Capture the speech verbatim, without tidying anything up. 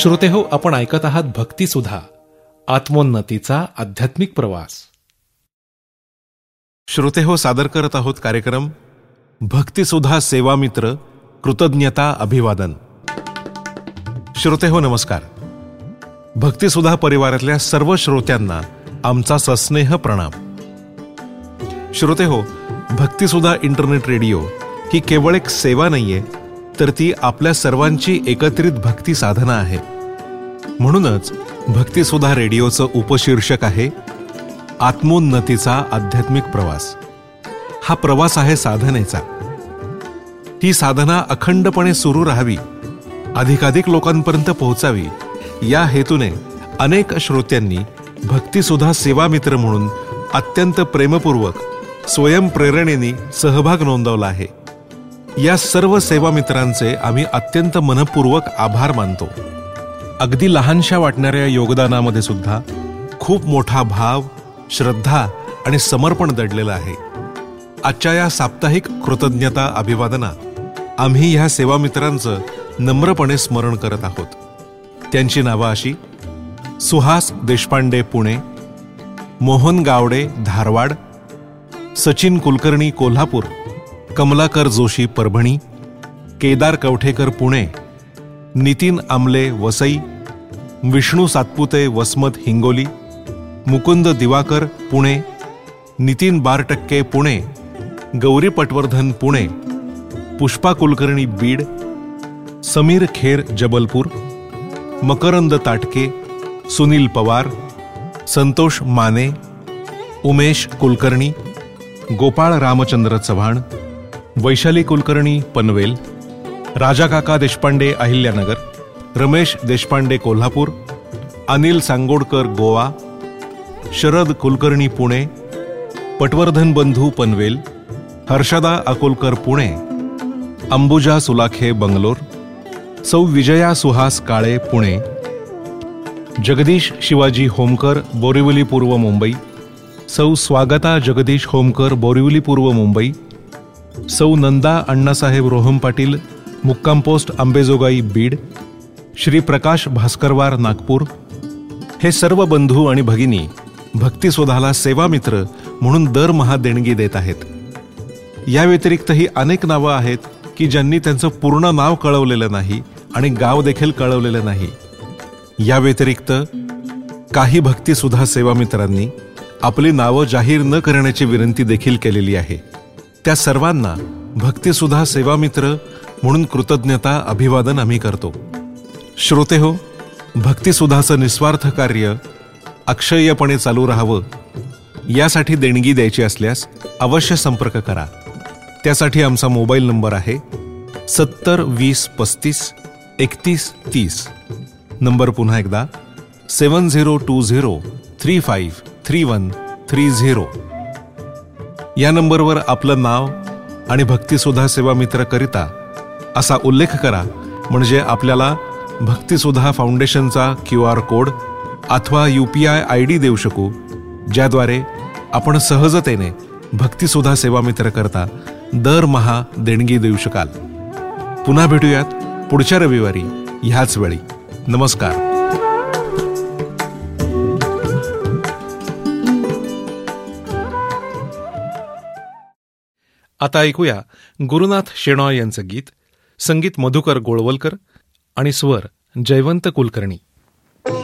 श्रोतेहो, आपण ऐकत आहात भक्तिसुधा, आत्मोन्नतीचा आध्यात्मिक प्रवास. श्रोतेहो, सादर करत आहोत कार्यक्रम भक्तिसुधा सेवा मित्र कृतज्ञता अभिवादन. श्रोतेहो नमस्कार. भक्तिसुधा परिवारातल्या सर्व श्रोत्यांना आमचा सस्नेह प्रणाम. श्रोतेहो, भक्तिसुधा इंटरनेट रेडिओ ही केवळ एक सेवा नाहीये, तर ती आपल्या सर्वांची एकत्रित भक्ती साधना आहे. म्हणूनच भक्तिसुधा रेडिओचं उपशीर्षक आहे आत्मोन्नतीचा आध्यात्मिक प्रवास. हा प्रवास आहे साधनेचा. ही साधना अखंडपणे सुरू राहावी, अधिकाधिक लोकांपर्यंत पोहोचावी, या हेतूने अनेक श्रोत्यांनी भक्तिसुधा सेवा मित्र म्हणून अत्यंत प्रेमपूर्वक स्वयंप्रेरणेने सहभाग नोंदवला आहे. या सर्व सेवा मित्रांचे आम्ही अत्यंत मनपूर्वक आभार मानतो. अगदी लहानशा वाटणाऱ्या योगदानामध्ये सुद्धा खूप मोठा भाव, श्रद्धा आणि समर्पण दडलेलं आहे. आजच्या या साप्ताहिक कृतज्ञता अभिवादनात आम्ही ह्या सेवा मित्रांचं नम्रपणे स्मरण करत आहोत. त्यांची नावं अशी: सुहास देशपांडे पुणे, मोहन गावडे धारवाड, सचिन कुलकर्णी कोल्हापूर, कमलाकर जोशी परभणी, केदार कवठेकर पुणे, नितीन आमले वसई, विष्णू सातपुते वसमत हिंगोली, मुकुंद दिवाकर पुणे, नितीन बारटक्के पुणे, गौरी पटवर्धन पुणे, पुष्पा कुलकर्णी बीड, समीर खेर जबलपूर, मकरंद ताटके, सुनील पवार, संतोष माने, उमेश कुलकर्णी, गोपाळ रामचंद्र चव्हाण, वैशाली कुलकर्णी पनवेल, राजा काका देशपांडे अहिल्यानगर, रमेश देशपांडे कोल्हापूर, अनिल सांगोडकर गोवा, शरद कुलकर्णी पुणे, पटवर्धन बंधू पनवेल, हर्षदा अकोलकर पुणे, अंबुजा सुलाखे बंगलोर, सौ विजया सुहास काळे पुणे, जगदीश शिवाजी होमकर बोरिवली पूर्व मुंबई, सौ स्वागता जगदीश होमकर बोरिवली पूर्व मुंबई, सौ नंदा अण्णासाहेब रोहम पाटील मुक्काम पोस्ट अंबेजोगाई बीड, श्री प्रकाश भास्करवार नागपूर. हे सर्व बंधू आणि भगिनी भक्तिसुधाला सेवा मित्र म्हणून दरमहा देणगी देत आहेत. या व्यतिरिक्तही अनेक नावं आहेत की ज्यांनी त्यांचं पूर्ण नाव कळवलेलं नाही आणि गाव देखील कळवलेलं नाही. या व्यतिरिक्त काही भक्तिसुधा सेवा मित्रांनी आपली नावं जाहीर न करण्याची विनंती देखील केलेली आहे. त्या सर्वांना भक्तिसुधा सेवा मित्र म्हणून कृतज्ञता अभिवादन आम्ही करतो. श्रोतेहो, भक्तिसुधाचं निस्वार्थ कार्य अक्षय्यपणे चालू राहावं, यासाठी देणगी द्यायची असल्यास अवश्य संपर्क करा. त्यासाठी आमचा मोबाईल नंबर आहे सत्तर वीस पस्तीस एकतीस तीस. नंबर पुन्हा एकदा सेवन zero to zero three five three one three zero. या नंबरवर आपलं नाव आणि भक्तिसुधा सेवा मित्र करिता असा उल्लेख करा, म्हणजे आपल्याला भक्तिसुधा फाउंडेशनचा क्यू आर कोड अथवा U P I I D देऊ शकू, ज्याद्वारे आपण सहजतेने भक्तिसुधा सेवा मित्र करता दरमहा देणगी देऊ शकाल. पुन्हा भेटूयात पुढच्या रविवारी ह्याच वेळी. नमस्कार. आता ऐकूया गुरुनाथ शेणॉय यांचं गीत. संगीत मधुकर गोळवलकर आणि स्वर जयवंत कुलकर्णी.